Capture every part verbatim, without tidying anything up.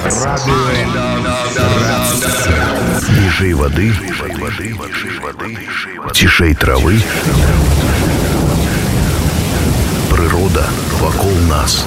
Ніжэй вады, цішэй травы. Прырода вакол нас.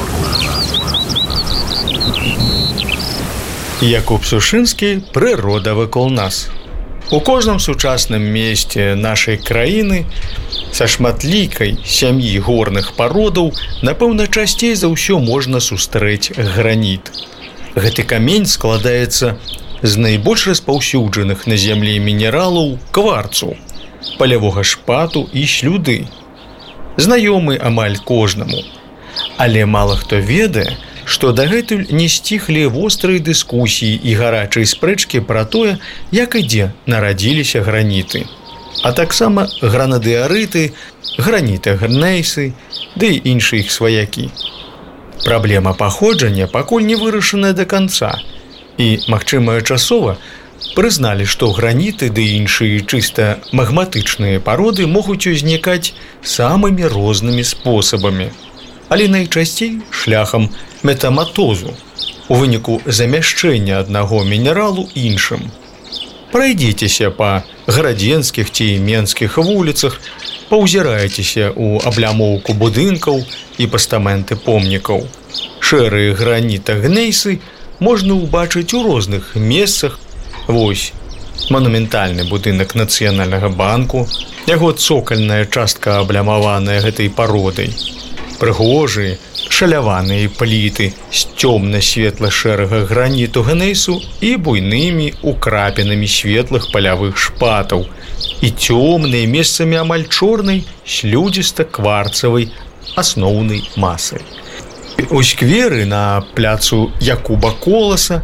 Якуб Сушынскі «Прырода вакол нас». У кожным сучасным месце нашай краіны са шматлікай сям'і горных пародаў, напэўна, часцей за ўсё можна сустрэць граніт. Гэты камень складаецца з найбольш распаўсюджаных на зямлі мінералаў кварцу, палявога шпату і слюды. Знаёмы амаль кожнаму. Але мала хто ведае, што дагэтуль не сціхлі вострыя дыскусіі і гарачай спрэчкі пра тое, як і дзе нарадзіліся граніты. А таксама гранадыарыты, гранітагнейсы, ды і іншыя іх сваякі. Праблема паходжання пакуль не вырашаная да канца, і, магчыма, часова прызналі, што граніты ды іншыя чыста магматычныя пароды могуць узнікаць самымі рознымі спосабамі, але найчасцей шляхам метаматозу, у выніку замяшчэння аднаго мінералу іншым. Прайдзіцеся па гарадзенскіх ці менскіх вуліцах, паўзірайцеся ў аблямоўку будынкаў і пастаменты помнікаў. Шэрыя гранітагнейсы можна ўбачыць у розных месцах. Вось манументальны будынак Нацыянальнага банку, яго цокальная частка аблямаваная гэтай пародай. Прыгожыя, шаляваныя пліты з цёмна-светла-шэрага граніту гнейсу і буйнымі украпінамі светлых палявых шпатаў і цёмныя месцамі амаль чорнай слюдзіста-кварцавай асноўнай масы. У скверы на пляцу Якуба Коласа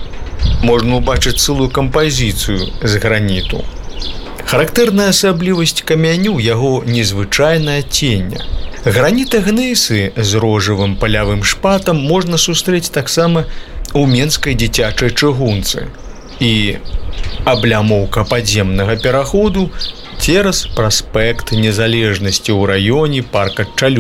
можна ўбачыць цэлую кампазіцыю з граніту. Характэрная асаблівасць камяню яго незвычайнае адценне. Гранітагнейсы з рожавым палявым шпатам можна сустрэць таксама ў менскай дзіцячай чыгунцы і аблямоўка падземнага пераходу цераз праспект Незалежнасці ў раёне парка Чалю.